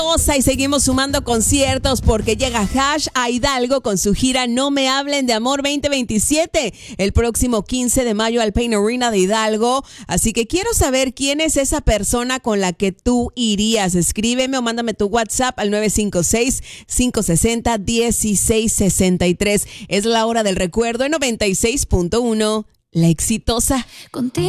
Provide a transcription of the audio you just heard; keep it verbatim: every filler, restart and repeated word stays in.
Y seguimos sumando conciertos porque llega Hash a Hidalgo con su gira No Me Hablen de Amor veinte veintisiete el próximo quince de mayo al Pain Arena de Hidalgo. Así que quiero saber quién es esa persona con la que tú irías. Escríbeme o mándame tu WhatsApp al nueve cinco seis, cinco seis cero, uno seis seis tres. Es la hora del recuerdo en noventa y seis punto uno, La Exitosa. Contigo.